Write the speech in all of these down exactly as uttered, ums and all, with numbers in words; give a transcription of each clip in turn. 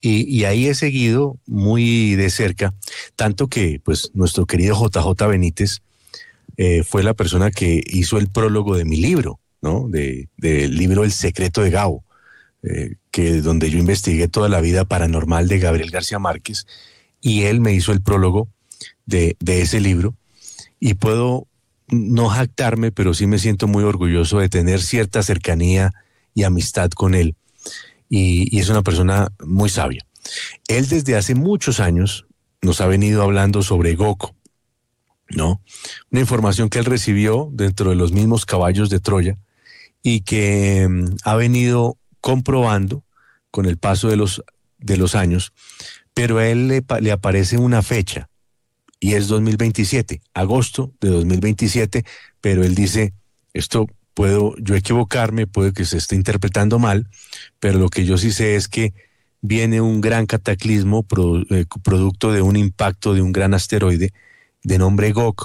Y, y ahí he seguido muy de cerca, tanto que pues nuestro querido J J Benítez eh, fue la persona que hizo el prólogo de mi libro, ¿no? De, del libro El secreto de Gabo, eh, que donde yo investigué toda la vida paranormal de Gabriel García Márquez, y él me hizo el prólogo de, de ese libro, y puedo no jactarme, pero sí me siento muy orgulloso de tener cierta cercanía y amistad con él, y, y es una persona muy sabia. Él desde hace muchos años nos ha venido hablando sobre Goco, ¿no? Una información que él recibió dentro de los mismos caballos de Troya y que mm, ha venido comprobando con el paso de los, de los años, pero a él le, le aparece una fecha y es dos mil veintisiete, agosto de dos mil veintisiete, pero él dice, esto puedo yo equivocarme, puede que se esté interpretando mal, pero lo que yo sí sé es que viene un gran cataclismo pro, eh, producto de un impacto de un gran asteroide de nombre Gok,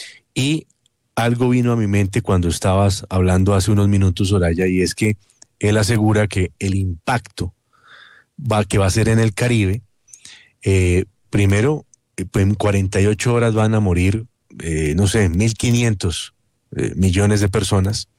y algo vino a mi mente cuando estabas hablando hace unos minutos, Soraya, y es que él asegura que el impacto va, que va a ser en el Caribe, eh, primero, eh, pues en cuarenta y ocho horas van a morir, eh, no sé, mil quinientos eh, millones de personas,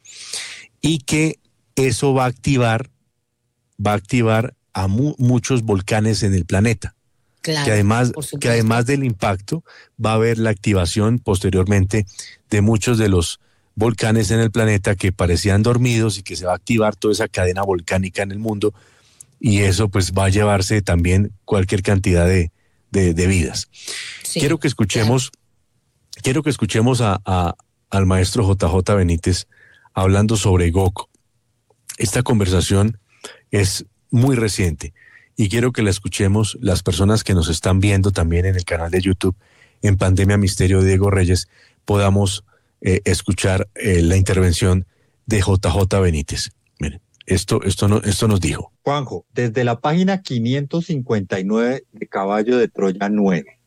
y que eso va a activar, va a activar a mu muchos volcanes en el planeta. Que Claro, además, por que supuesto. además del impacto va a haber la activación posteriormente de muchos de los volcanes en el planeta que parecían dormidos y que se va a activar toda esa cadena volcánica en el mundo, y eso pues va a llevarse también cualquier cantidad de, de, de vidas. Sí, Quiero que escuchemos, claro. quiero que escuchemos a, a, al maestro J J Benítez hablando sobre Goco. Esta conversación es muy reciente y quiero que la escuchemos las personas que nos están viendo también en el canal de YouTube en Pandemia Misterio de Diego Reyes, podamos eh, escuchar eh, la intervención de J J Benítez. Miren, esto, esto, no, esto nos dijo. Juanjo, desde la página quinientos cincuenta y nueve de Caballo de Troya nueve,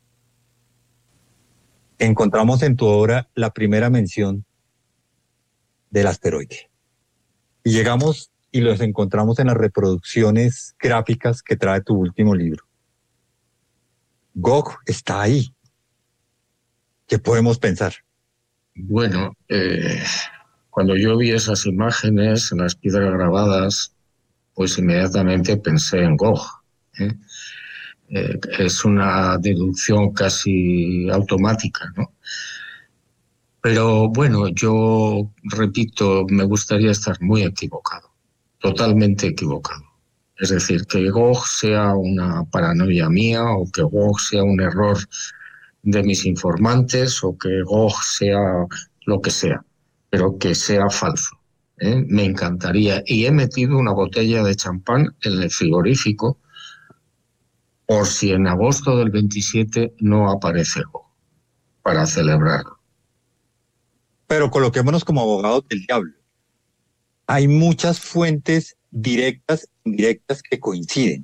encontramos en tu obra la primera mención del asteroide. Y llegamos y los encontramos en las reproducciones gráficas que trae tu último libro. Gok está ahí. ¿Qué podemos pensar? Bueno, eh, cuando yo vi esas imágenes en las piedras grabadas, pues inmediatamente pensé en Gog. ¿eh? Eh, es una deducción casi automática, ¿no? Pero bueno, yo repito, me gustaría estar muy equivocado, totalmente equivocado. Es decir, que Gog sea una paranoia mía o que Gog sea un error de mis informantes o que Gog sea lo que sea, pero que sea falso. ¿eh? Me encantaría. Y he metido una botella de champán en el frigorífico por si en agosto del veintisiete no aparece Gog para celebrarlo. Pero coloquémonos como abogados del diablo. Hay muchas fuentes directas e indirectas que coinciden.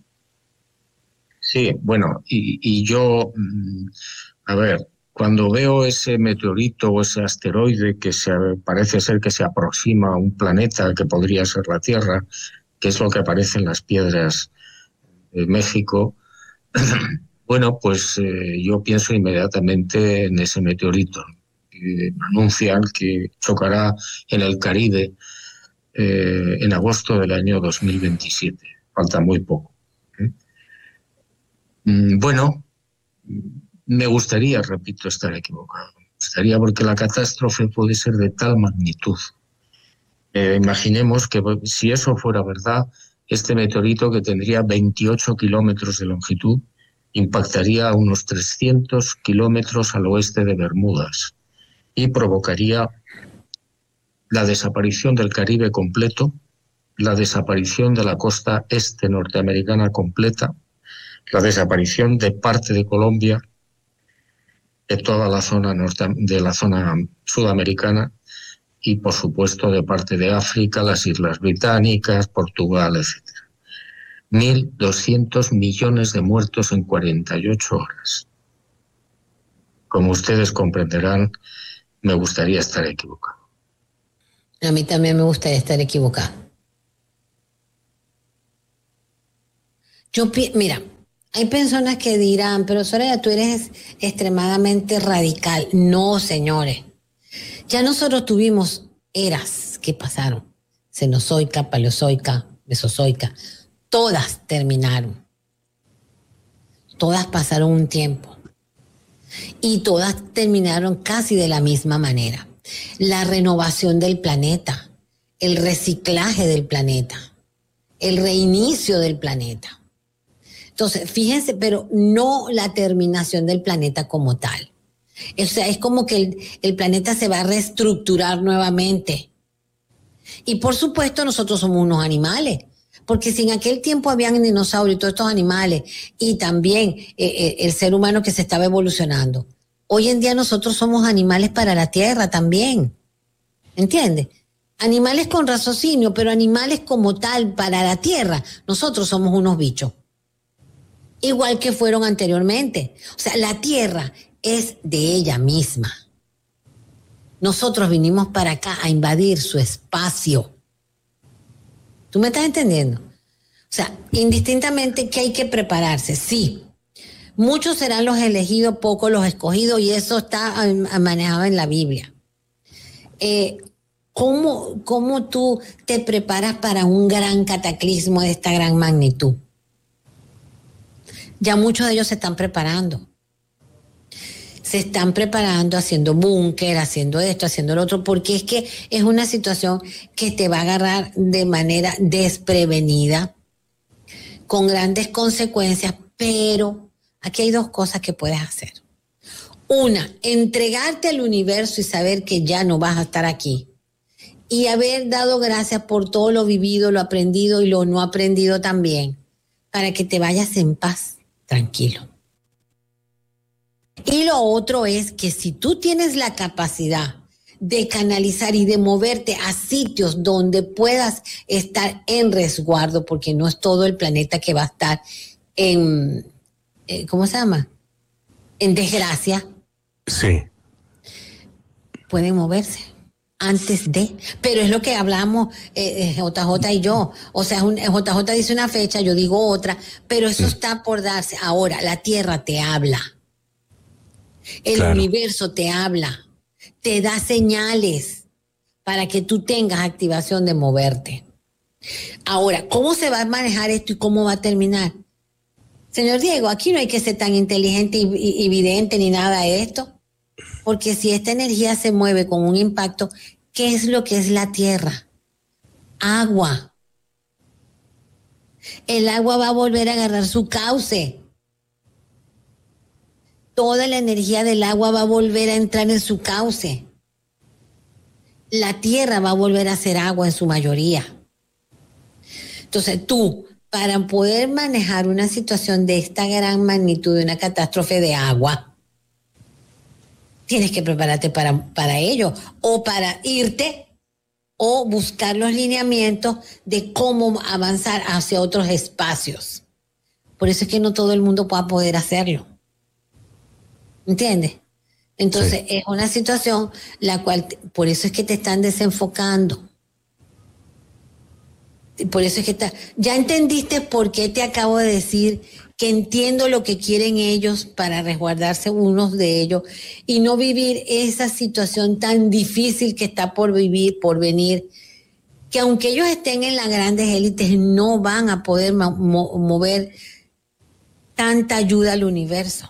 Sí, bueno, y, y yo, a ver, cuando veo ese meteorito o ese asteroide que se, parece ser que se aproxima a un planeta que podría ser la Tierra, que es lo que aparece en las piedras de México, bueno, pues eh, yo pienso inmediatamente en ese meteorito. Eh, anuncian que chocará en el Caribe eh, en agosto del año dos mil veintisiete. Falta muy poco. ¿eh? Mm, bueno, me gustaría, repito, estar equivocado. Me gustaría porque la catástrofe puede ser de tal magnitud. Eh, imaginemos que si eso fuera verdad, este meteorito que tendría veintiocho kilómetros de longitud impactaría a unos trescientos kilómetros al oeste de Bermudas y provocaría la desaparición del Caribe completo, la desaparición de la costa este norteamericana completa, la desaparición de parte de Colombia, de toda la zona norte, de la zona sudamericana y, por supuesto, de parte de África, las Islas Británicas, Portugal, etcétera. mil doscientos millones de muertos en cuarenta y ocho horas. Como ustedes comprenderán, me gustaría estar equivocado. A mí también me gustaría estar equivocado. Yo, mira, hay personas que dirán, pero Soraya, tú eres extremadamente radical. No, señores. Ya nosotros tuvimos eras que pasaron. Cenozoica, Paleozoica, Mesozoica. Todas terminaron. Todas pasaron un tiempo. Y todas terminaron casi de la misma manera. La renovación del planeta, el reciclaje del planeta, el reinicio del planeta. Entonces, fíjense, pero no la terminación del planeta como tal. O sea, es como que el, el planeta se va a reestructurar nuevamente. Y por supuesto, nosotros somos unos animales. Porque si en aquel tiempo habían dinosaurios y todos estos animales, y también eh, eh, el ser humano que se estaba evolucionando, hoy en día nosotros somos animales para la tierra también. ¿Entiendes? Animales con raciocinio, pero animales como tal para la tierra, nosotros somos unos bichos. Igual que fueron anteriormente. O sea, la tierra es de ella misma. Nosotros vinimos para acá a invadir su espacio. ¿Tú me estás entendiendo? O sea, indistintamente que hay que prepararse, sí. Muchos serán los elegidos, pocos los escogidos, y eso está manejado en la Biblia. Eh, ¿cómo, ¿Cómo tú te preparas para un gran cataclismo de esta gran magnitud? Ya muchos de ellos se están preparando. Se están preparando, haciendo búnker, haciendo esto, haciendo lo otro, porque es que es una situación que te va a agarrar de manera desprevenida, con grandes consecuencias, pero aquí hay dos cosas que puedes hacer. Una, entregarte al universo y saber que ya no vas a estar aquí. Y haber dado gracias por todo lo vivido, lo aprendido y lo no aprendido también, para que te vayas en paz, tranquilo. Y lo otro es que si tú tienes la capacidad de canalizar y de moverte a sitios donde puedas estar en resguardo, porque no es todo el planeta que va a estar en, ¿cómo se llama? En desgracia. Sí. Pueden moverse antes de, pero es lo que hablamos eh, J J y yo. O sea, un, J J dice una fecha, yo digo otra, pero eso mm. está por darse. Ahora, la Tierra te habla. El claro. universo te habla, te da señales para que tú tengas activación de moverte. Ahora, ¿cómo se va a manejar esto y cómo va a terminar? Señor Diego, aquí no hay que ser tan inteligente y, y, y vidente ni nada de esto, porque si esta energía se mueve con un impacto, ¿qué es lo que es la Tierra? Agua. El agua va a volver a agarrar su cauce. Toda la energía del agua va a volver a entrar en su cauce. La tierra va a volver a ser agua en su mayoría. Entonces tú, para poder manejar una situación de esta gran magnitud, de una catástrofe de agua, tienes que prepararte para, para ello, o para irte, o buscar los lineamientos de cómo avanzar hacia otros espacios. Por eso es que no todo el mundo va a poder hacerlo. ¿Entiendes? Entonces sí. Es una situación la cual, por eso es que te están desenfocando. Por eso es que está, ya entendiste por qué te acabo de decir que entiendo lo que quieren ellos para resguardarse unos de ellos y no vivir esa situación tan difícil que está por vivir, por venir, que aunque ellos estén en las grandes élites no van a poder mo- mover tanta ayuda al universo.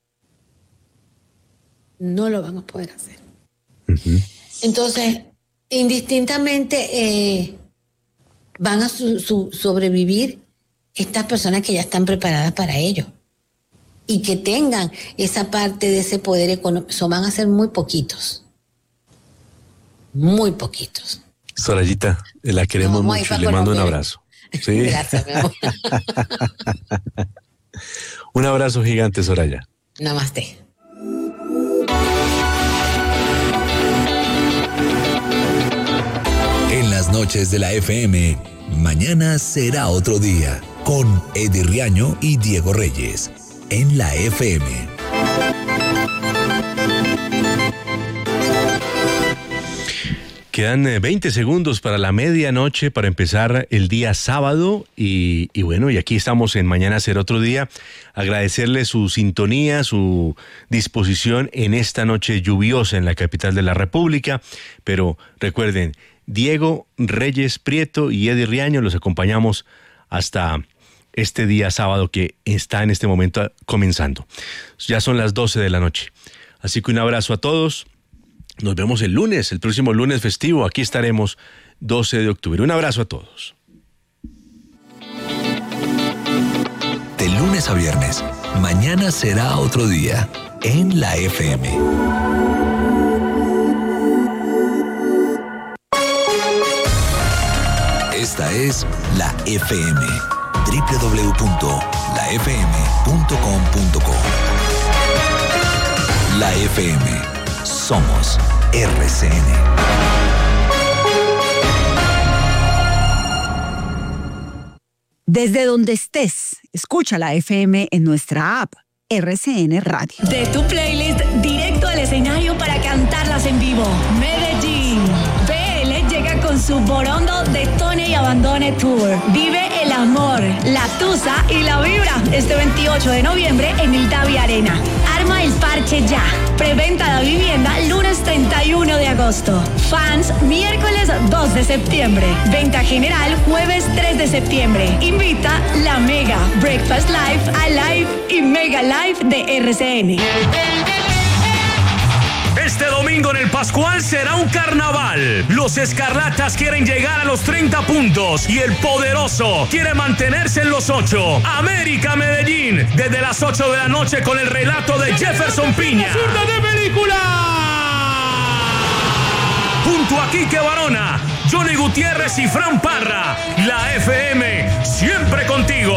No lo van a poder hacer. Uh-huh. Entonces, indistintamente eh, van a su, su, sobrevivir estas personas que ya están preparadas para ello y que tengan esa parte de ese poder económico. So, van a ser muy poquitos. Muy poquitos. Sorayita, la queremos no, mucho y le mando un abrazo. ¿Sí? Gracias, mi amor. Un abrazo gigante, Soraya. Namaste. En las noches de la F M, mañana será otro día, con Eddie Riaño y Diego Reyes, en la F M. quedan veinte segundos para la medianoche para empezar el día sábado y, y bueno, y aquí estamos en Mañana Será Otro Día. Agradecerle su sintonía, su disposición en esta noche lluviosa en la capital de la República, pero recuerden, Diego Reyes Prieto y Eddie Riaño los acompañamos hasta este día sábado que está en este momento comenzando. Ya son las doce de la noche. Así que un abrazo a todos. Nos vemos el lunes, el próximo lunes festivo. Aquí estaremos doce de octubre. Un abrazo a todos. De lunes a viernes, Mañana Será Otro Día en la F M. Esta es la F M. doble u doble u doble u punto la f m punto com punto co. La F M. Somos R C N. Desde donde estés, escucha la F M en nuestra app R C N Radio. De tu playlist directo al escenario para cantarlas en vivo. Medellín. P L llega con su Borondo Detone y Abandone Tour. Vive el amor, la tusa y la vibra este veintiocho de noviembre en el Davi Arena. Arma el parche ya. Preventa de vivienda lunes treinta y uno de agosto. Fans miércoles dos de septiembre. Venta general jueves tres de septiembre. Invita la Mega, Breakfast Live, Alive y Mega Live de R C N. Este domingo en el Pascual será un carnaval. Los Escarlatas quieren llegar a los treinta puntos y el Poderoso quiere mantenerse en los ocho. América Medellín, desde las ocho de la noche con el relato de Jefferson Piña. ¡Zurda de película! Junto a Quique Barona, Johnny Gutiérrez y Fran Parra. La F M, siempre contigo.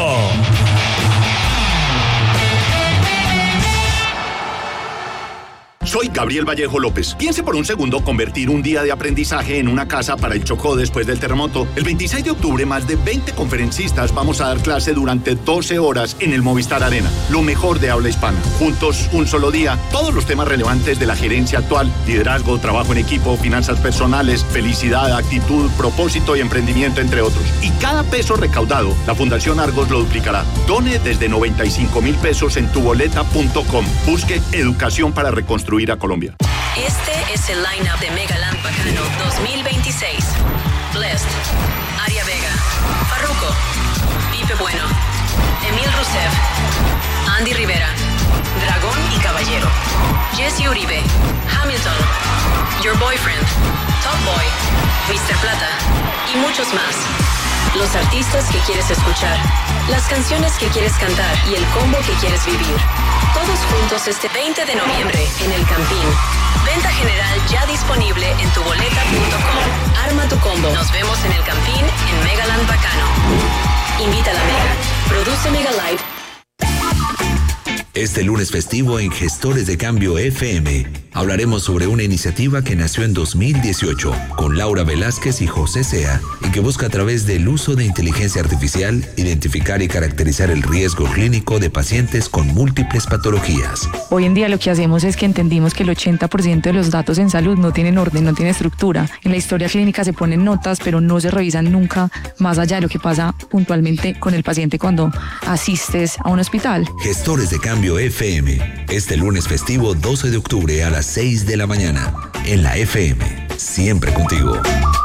Soy Gabriel Vallejo López. Piense por un segundo convertir un día de aprendizaje en una casa para el Chocó después del terremoto. El veintiséis de octubre, más de veinte conferencistas vamos a dar clase durante doce horas en el Movistar Arena. Lo mejor de habla hispana. Juntos, un solo día. Todos los temas relevantes de la gerencia actual. Liderazgo, trabajo en equipo, finanzas personales, felicidad, actitud, propósito y emprendimiento, entre otros. Y cada peso recaudado, la Fundación Argos lo duplicará. Done desde noventa y cinco mil pesos en tuboleta punto com. Busque educación para reconstruir a Colombia. Este es el line-up de Megaland Bacano dos mil veintiséis. Blessed, Aria Vega, Farruko, Pipe Bueno, Emil Rusev, Andy Rivera, Dragón y Caballero, Jesse Uribe, Hamilton, Your Boyfriend, Top Boy, mister Plata y muchos más. Los artistas que quieres escuchar, las canciones que quieres cantar y el combo que quieres vivir. Todos juntos este veinte de noviembre en el Campín. Venta general ya disponible en tuboleta punto com. Arma tu combo. Nos vemos en el Campín en Megaland Bacano. Invita a la Mega. Produce Mega Live. Este lunes festivo en Gestores de Cambio F M hablaremos sobre una iniciativa que nació en dos mil dieciocho con Laura Velázquez y José Sea y que busca a través del uso de inteligencia artificial identificar y caracterizar el riesgo clínico de pacientes con múltiples patologías. Hoy en día lo que hacemos es que entendimos que el ochenta por ciento de los datos en salud no tienen orden, no tienen estructura. En la historia clínica se ponen notas, pero no se revisan nunca más allá de lo que pasa puntualmente con el paciente cuando asistes a un hospital. Gestores de Cambio F M, este lunes festivo doce de octubre a las seis de la mañana, en la F M, siempre contigo.